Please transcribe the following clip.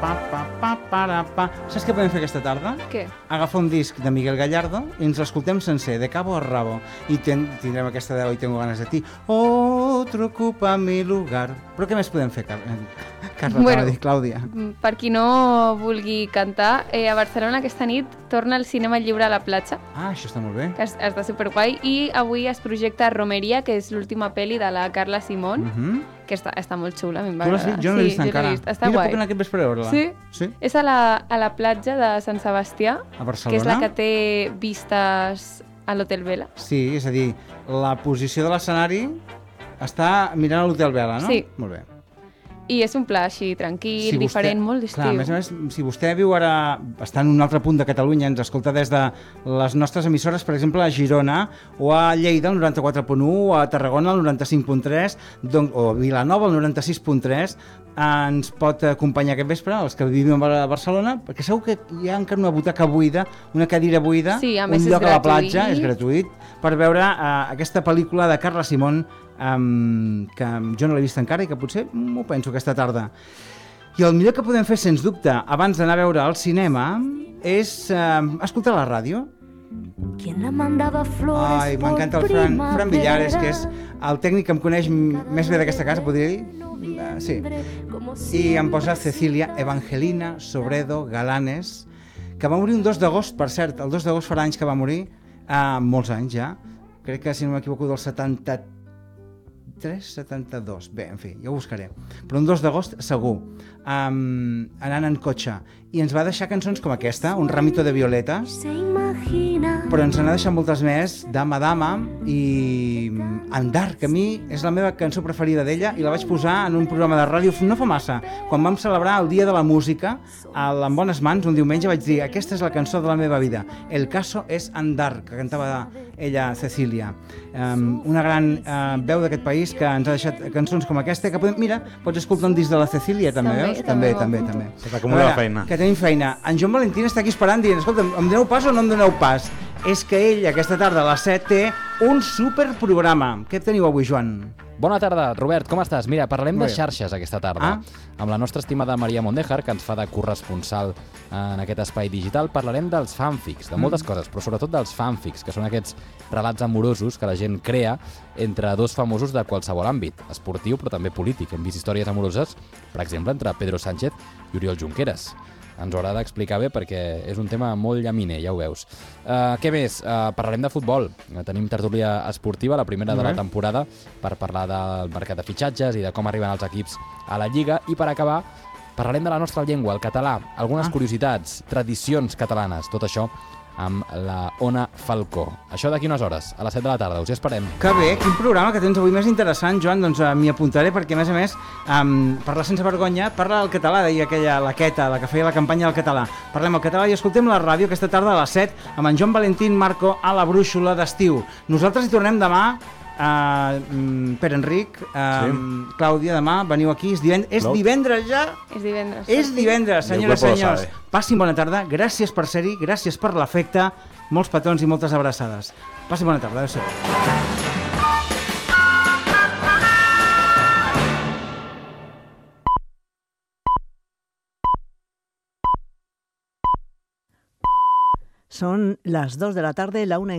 Saps què podem fer aquesta tarda? Què? Agafar un disc de Miguel Gallardo i ens l'escoltem sencer, de cabo a rabo. I tindrem aquesta de Hoy tengo ganas de ti. Otro ocupa mi lugar. Però què més podem fer, Carla, Bueno, Clàudia? Per qui no vulgui cantar, a Barcelona aquesta nit torna el cinema lliure a la platja, Ah, això està molt bé. que està superguai, i avui es projecta Romeria, que és l'última pel·li de la Carla Simón, que està molt xula, a mi em va Tu l'has agradar. vist? Jo no l'he vist encara. Està Mira, guai. puc anar aquest vespre a veure-la. Sí? És a la platja de Sant Sebastià, A Barcelona? que és la que té vistes a l'Hotel Vela. Sí, és a dir, la posició de l'escenari està mirant a l'Hotel Vela, no? Sí. Molt bé. I és un pla així, tranquil, diferent, molt d'estiu. Clar, a més, si vostè viu ara, està en un altre punt de Catalunya, ens escolta des de les nostres emissores, per exemple, a Girona, o a Lleida, el 94.1, o a Tarragona, el 95.3, o a Vilanova, el 96.3, ens pot acompanyar aquest vespre, els que vivim a Barcelona, perquè segur que hi ha encara una butaca buida, una cadira buida, sí, a més un lloc és a la gratuït. platja, és gratuït, per veure aquesta pel·lícula de Carla Simón, que jo no l'he vist encara i que potser m'ho penso aquesta tarda. I el millor que podem fer, sens dubte, abans d'anar a veure al cinema, és escoltar la ràdio. Ai, m'encanta el Fran Villares, que és el tècnic que em coneix més bé d'aquesta casa, podria dir. Sí. I em posa Cecilia Evangelina Sobredo Galanes, que va morir un 2 d'agost, per cert. El 2 d'agost farà anys que va morir, molts anys ja. Crec que, si no m'equivoco, del 72. Bé, en fi, ja ho buscaré. Però un 2 d'agost, segur. Anant en cotxe. I ens va deixar cançons com aquesta, Un ramito de violetas, però ens n'ha deixat moltes més, Dama Dama i Andar, que a mi és la meva cançó preferida d'ella i la vaig posar en un programa de ràdio no fa massa. Quan vam celebrar el Dia de la Música, en Bones Mans, un diumenge, vaig dir: aquesta és la cançó de la meva vida. El caso és Andar, que cantava ella, Cecilia. Una gran veu d'aquest país que ens ha deixat cançons com aquesta, que podem... Mira, pots escoltar un disc de la Cecilia, també, veus? També. Se t'acumula la feina. Que tenim feina. En Joan Valentín està aquí esperant dient: escolta, em doneu pas o no em doneu pas? És que ell, aquesta tarda a les 7, té un superprograma. Què teniu avui, Joan? Bona tarda, Robert, com estàs? Mira, parlarem de xarxes aquesta tarda. Amb la nostra estimada Maria Mondéjar, que ens fa de corresponsal en aquest espai digital, parlarem dels fanfics, de moltes coses, però sobretot dels fanfics, que són aquests relats amorosos que la gent crea entre dos famosos de qualsevol àmbit, esportiu però també polític. Hem vist històries amoroses, per exemple, entre Pedro Sánchez i Oriol Junqueras. Ens ho haurà d'explicar bé perquè és un tema molt llaminer, ja ho veus. Què més? Parlarem de futbol. Tenim tertúlia esportiva, la primera de la temporada, per parlar del mercat de fitxatges i de com arriben els equips a la Lliga. I per acabar, parlarem de la nostra llengua, el català, algunes curiositats, tradicions catalanes, tot això amb la Ona Falcó. Això d'aquí unes hores, a les 7 de la tarda. Us hi esperem. Que bé, quin programa que tens avui més interessant, Joan. Doncs m'hi apuntaré perquè, a més, parlar sense vergonya, parla el català, deia aquella laqueta, la que feia la campanya del català. Parlem el català i escoltem la ràdio aquesta tarda a les 7 amb en Joan Valentín Marco a la brúixola d'estiu. Nosaltres hi tornem demà. Pere Enric, Clàudia, demà veniu aquí, és divendres ja? És divendres, senyores i senyors. Passin bona tarda, gràcies per ser-hi, gràcies per l'afecte, molts petons i moltes abraçades. Passin bona tarda, adéu-siau. Son las 2 de la tarde, la 1